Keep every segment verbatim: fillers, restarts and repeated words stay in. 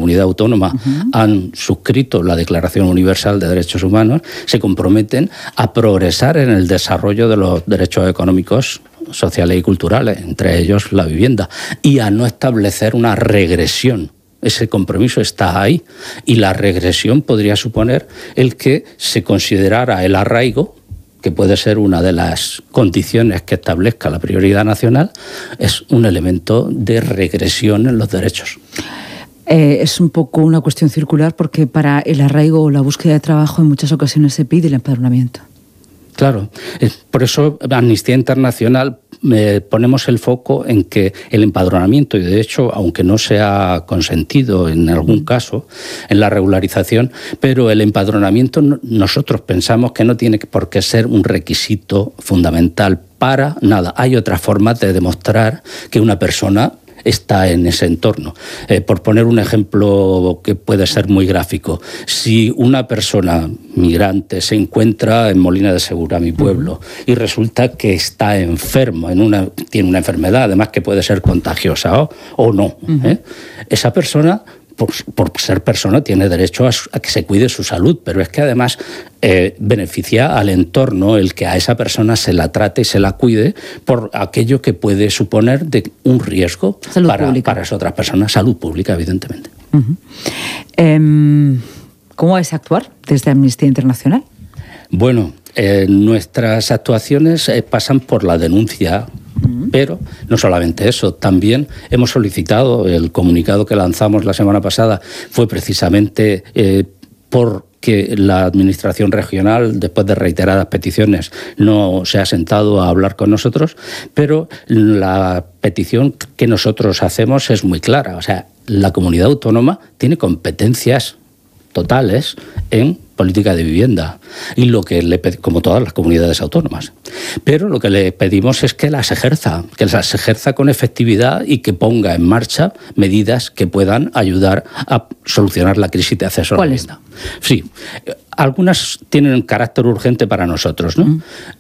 comunidad autónoma uh-huh. han suscrito la Declaración Universal de Derechos Humanos, se comprometen a progresar en el desarrollo de los derechos económicos, sociales y culturales, entre ellos la vivienda, y a no establecer una regresión. Ese compromiso está ahí, y la regresión podría suponer el que se considerara el arraigo, que puede ser una de las condiciones que establezca la prioridad nacional, es un elemento de regresión en los derechos. Eh, es un poco una cuestión circular, porque para el arraigo o la búsqueda de trabajo en muchas ocasiones se pide el empadronamiento. Claro, por eso Amnistía Internacional eh, ponemos el foco en que el empadronamiento, y de hecho, aunque no se ha consentido en algún caso en la regularización, pero el empadronamiento nosotros pensamos que no tiene por qué ser un requisito fundamental para nada. Hay otras formas de demostrar que una persona está en ese entorno. Eh, por poner un ejemplo que puede ser muy gráfico, si una persona migrante se encuentra en Molina de Segura, mi pueblo, uh-huh. y resulta que está enfermo, en una, tiene una enfermedad, además que puede ser contagiosa o, o no, uh-huh. ¿eh? esa persona, por, por ser persona, tiene derecho a, a que se cuide su salud, pero es que además eh, beneficia al entorno el que a esa persona se la trate y se la cuide por aquello que puede suponer de un riesgo para, para esas otras personas. Salud pública, evidentemente. Uh-huh. Eh, ¿Cómo es actuar desde Amnistía Internacional? Bueno, eh, nuestras actuaciones eh, pasan por la denuncia. Pero no solamente eso, también hemos solicitado, el comunicado que lanzamos la semana pasada fue precisamente eh, porque la Administración regional, después de reiteradas peticiones, no se ha sentado a hablar con nosotros, pero la petición que nosotros hacemos es muy clara. O sea, la comunidad autónoma tiene competencias totales en política de vivienda, y lo que le pedimos, como todas las comunidades autónomas, pero lo que le pedimos es que las ejerza, que las ejerza con efectividad y que ponga en marcha medidas que puedan ayudar a solucionar la crisis de acceso a la vivienda. Sí, algunas tienen carácter urgente para nosotros, ¿no? Mm.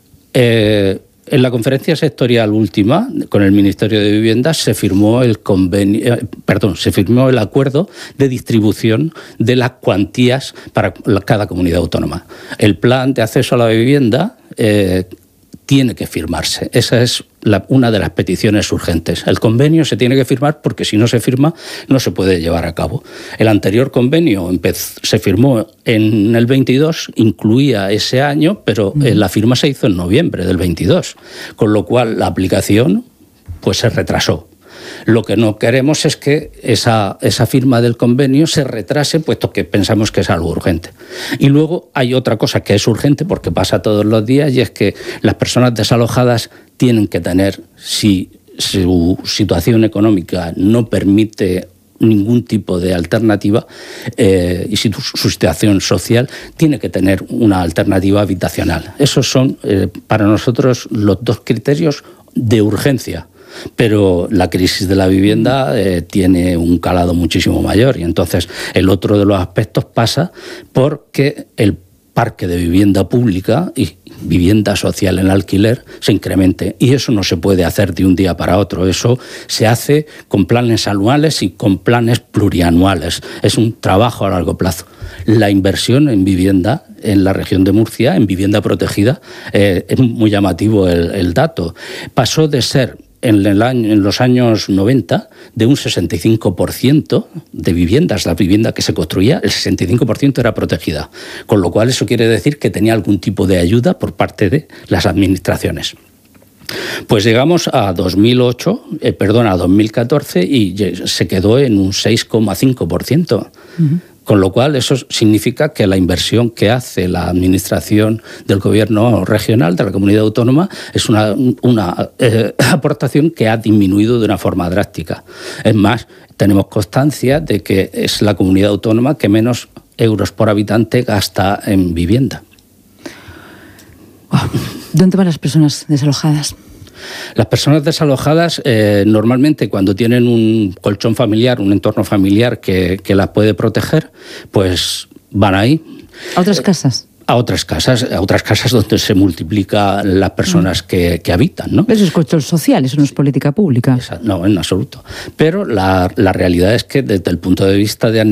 Eh, En la conferencia sectorial última con el Ministerio de Vivienda se firmó el convenio, eh, perdón, se firmó el acuerdo de distribución de las cuantías para cada comunidad autónoma. El plan de acceso a la vivienda eh, tiene que firmarse. Esa es la, una de las peticiones urgentes. El convenio se tiene que firmar porque si no se firma no se puede llevar a cabo. El anterior convenio empezó, se firmó en el veintidós, incluía ese año, pero eh, la firma se hizo en noviembre del veintidós, con lo cual la aplicación pues se retrasó. Lo que no queremos es que esa, esa firma del convenio se retrase, puesto que pensamos que es algo urgente. Y luego hay otra cosa que es urgente porque pasa todos los días, y es que las personas desalojadas tienen que tener, si su situación económica no permite ningún tipo de alternativa, eh, y si su situación social tiene que tener una alternativa habitacional. Esos son eh, para nosotros los dos criterios de urgencia. Pero la crisis de la vivienda eh, tiene un calado muchísimo mayor, y entonces el otro de los aspectos pasa porque el parque de vivienda pública y vivienda social en alquiler se incremente, y eso no se puede hacer de un día para otro. Eso se hace con planes anuales y con planes plurianuales. Es un trabajo a largo plazo. La inversión en vivienda en la región de Murcia, en vivienda protegida, eh, es muy llamativo el, el dato. Pasó de ser En, el año, en los años noventa, de un sesenta y cinco por ciento de viviendas, la vivienda que se construía, el sesenta y cinco por ciento era protegida, con lo cual eso quiere decir que tenía algún tipo de ayuda por parte de las administraciones. Pues llegamos a dos mil ocho, eh, perdón, a dos mil catorce, y se quedó en un seis coma cinco por ciento. Uh-huh. Con lo cual, eso significa que la inversión que hace la administración del gobierno regional, de la comunidad autónoma, es una, una eh, aportación que ha disminuido de una forma drástica. Es más, tenemos constancia de que es la comunidad autónoma que menos euros por habitante gasta en vivienda. ¿Dónde van las personas desalojadas? Las personas desalojadas eh, normalmente cuando tienen un colchón familiar, un entorno familiar que, que las puede proteger, pues van ahí. ¿A otras casas? A otras casas, a otras casas donde se multiplican las personas mm. que, que habitan, ¿no? Eso es colchón social, eso no es política pública. Esa, no, en absoluto. Pero la, la realidad es que desde el punto de vista de